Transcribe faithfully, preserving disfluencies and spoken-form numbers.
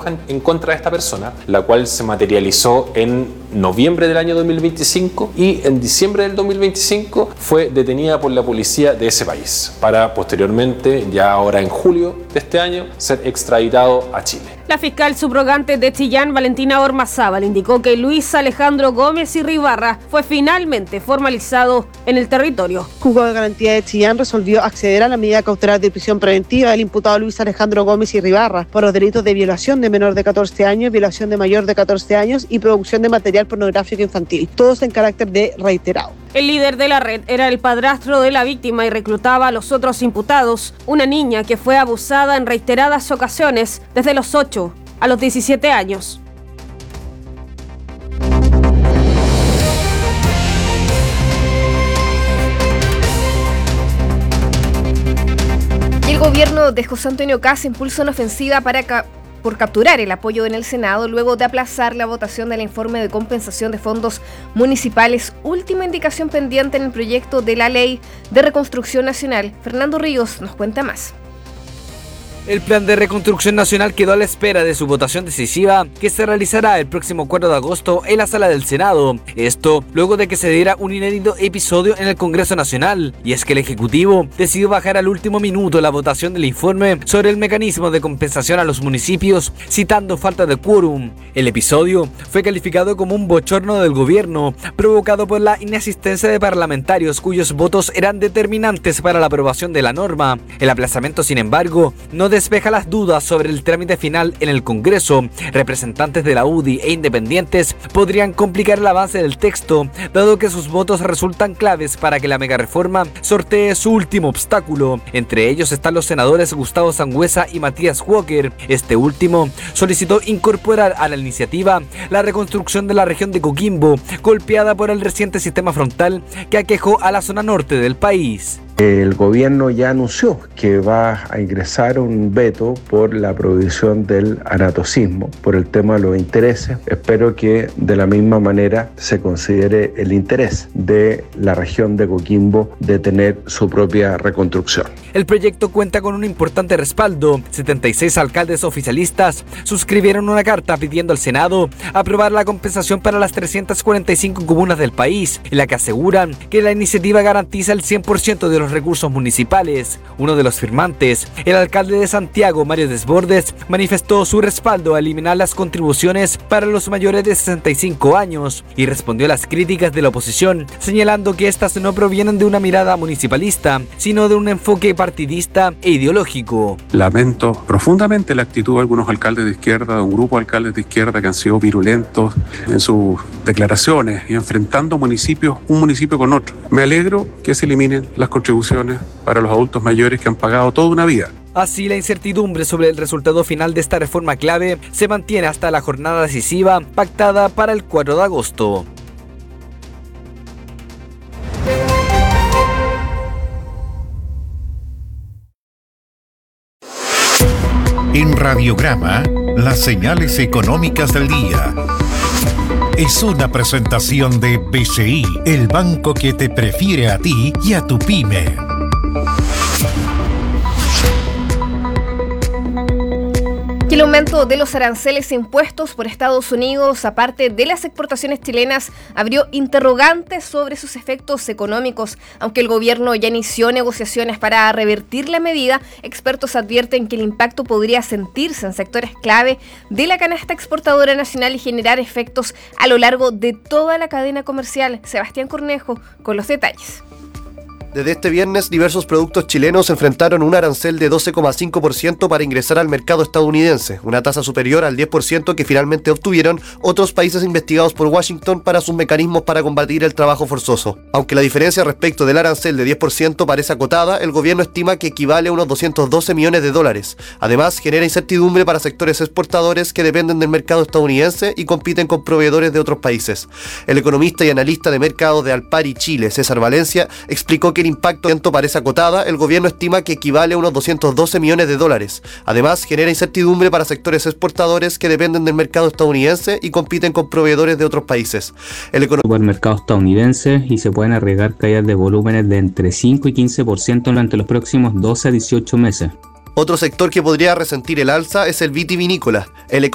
roja en, en contra de esta persona, la cual se materializó en noviembre del año dos mil veinticinco y en diciembre del dos mil veinticinco fue detenida por la policía de ese país para posteriormente, ya ahora en julio de este año, ser extraditado a Chile. La fiscal subrogante de Chillán, Valentina Ormazábal, indicó que Luis Alejandro Gómez Irribarra fue finalmente formalizado en el territorio. El Juzgado de Garantía de Chillán resolvió acceder a la medida cautelar de prisión preventiva del imputado Luis Alejandro Gómez Irribarra por los delitos de violación de menor de catorce años, violación de mayor de catorce años y producción de material pornográfico infantil, todos en carácter de reiterado. El líder de la red era el padrastro de la víctima y reclutaba a los otros imputados, una niña que fue abusada en reiteradas ocasiones desde los ocho a los diecisiete años. El gobierno de José Antonio Kast impulsa una ofensiva para ca- por capturar el apoyo en el Senado luego de aplazar la votación del informe de compensación de fondos municipales, última indicación pendiente en el proyecto de la Ley de Reconstrucción Nacional. Fernando Ríos nos cuenta más. El plan de reconstrucción nacional quedó a la espera de su votación decisiva, que se realizará el próximo cuatro de agosto en la sala del Senado. Esto luego de que se diera un inédito episodio en el Congreso Nacional, y es que el Ejecutivo decidió bajar al último minuto la votación del informe sobre el mecanismo de compensación a los municipios, citando falta de quórum. El episodio fue calificado como un bochorno del gobierno, provocado por la inasistencia de parlamentarios cuyos votos eran determinantes para la aprobación de la norma. El aplazamiento, sin embargo, no despeja las dudas sobre el trámite final en el Congreso. Representantes de la U D I e independientes podrían complicar el avance del texto, dado que sus votos resultan claves para que la megareforma sortee su último obstáculo. Entre ellos están los senadores Gustavo Sangüesa y Matías Walker. Este último solicitó incorporar a la iniciativa la reconstrucción de la región de Coquimbo, golpeada por el reciente sistema frontal que aquejó a la zona norte del país. El gobierno ya anunció que va a ingresar un veto por la prohibición del anatocismo, por el tema de los intereses. Espero que de la misma manera se considere el interés de la región de Coquimbo de tener su propia reconstrucción. El proyecto cuenta con un importante respaldo. setenta y seis alcaldes oficialistas suscribieron una carta pidiendo al Senado aprobar la compensación para las trescientas cuarenta y cinco comunas del país, en la que aseguran que la iniciativa garantiza el cien por ciento de los recursos municipales. Uno de los firmantes, el alcalde de Santiago, Mario Desbordes, manifestó su respaldo a eliminar las contribuciones para los mayores de sesenta y cinco años y respondió a las críticas de la oposición, señalando que estas no provienen de una mirada municipalista, sino de un enfoque partidista e ideológico. Lamento profundamente la actitud de algunos alcaldes de izquierda, de un grupo de alcaldes de izquierda que han sido virulentos en sus declaraciones y enfrentando municipios, un municipio con otro. Me alegro que se eliminen las contribuciones para los adultos mayores que han pagado toda una vida. Así, la incertidumbre sobre el resultado final de esta reforma clave se mantiene hasta la jornada decisiva pactada para el cuatro de agosto. En Radiograma, las señales económicas del día. Es una presentación de B C I, el banco que te prefiere a ti y a tu pyme. El aumento de los aranceles impuestos por Estados Unidos, aparte de las exportaciones chilenas, abrió interrogantes sobre sus efectos económicos. Aunque el gobierno ya inició negociaciones para revertir la medida, expertos advierten que el impacto podría sentirse en sectores clave de la canasta exportadora nacional y generar efectos a lo largo de toda la cadena comercial. Sebastián Cornejo con los detalles. Desde este viernes, diversos productos chilenos enfrentaron un arancel de doce coma cinco por ciento para ingresar al mercado estadounidense, una tasa superior al diez por ciento que finalmente obtuvieron otros países investigados por Washington para sus mecanismos para combatir el trabajo forzoso. Aunque la diferencia respecto del arancel de diez por ciento parece acotada, el gobierno estima que equivale a unos doscientos doce millones de dólares. Además, genera incertidumbre para sectores exportadores que dependen del mercado estadounidense y compiten con proveedores de otros países. El economista y analista de mercados de Alpari Chile, César Valencia, explicó que el impacto parece acotada, el gobierno estima que equivale a unos doscientos doce millones de dólares. Además, genera incertidumbre para sectores exportadores que dependen del mercado estadounidense y compiten con proveedores de otros países. El econom- por el mercado estadounidense y se pueden arriesgar caídas de volúmenes de entre cinco y quince por ciento durante los próximos doce a dieciocho meses. Otro sector que podría resentir el alza es el vitivinícola. El